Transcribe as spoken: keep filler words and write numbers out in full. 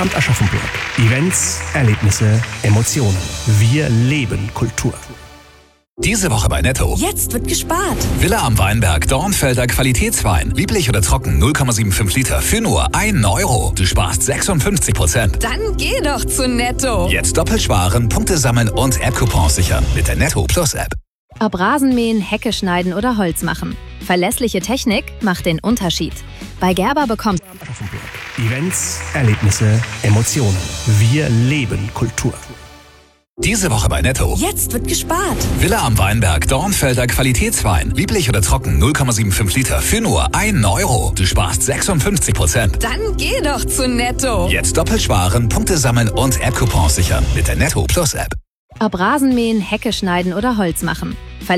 Kulturamt Aschaffenburg. Events, Erlebnisse, Emotionen. Wir leben Kultur. Diese Woche bei Netto. Jetzt wird gespart. Villa am Weinberg, Dornfelder Qualitätswein. Lieblich oder trocken, null Komma fünfundsiebzig Liter für nur einen Euro. Du sparst sechsundfünfzig Prozent. Dann geh doch zu Netto. Jetzt doppelt sparen, Punkte sammeln und App-Coupons sichern mit der Netto Plus App. Ob Rasenmähen, Hecke schneiden oder Holz machen. Verlässliche Technik macht den Unterschied. Bei Gerber bekommt Aschaffenburg. Events, Erlebnisse, Emotionen. Wir leben Kultur. Diese Woche bei Netto. Jetzt wird gespart. Villa am Weinberg, Dornfelder Qualitätswein. Lieblich oder trocken, null Komma fünfundsiebzig Liter für nur einen Euro. Du sparst sechsundfünfzig Prozent. Dann geh doch zu Netto. Jetzt doppelt sparen, Punkte sammeln und App-Coupons sichern mit der Netto Plus App. Ob Rasenmähen, Hecke schneiden oder Holz machen.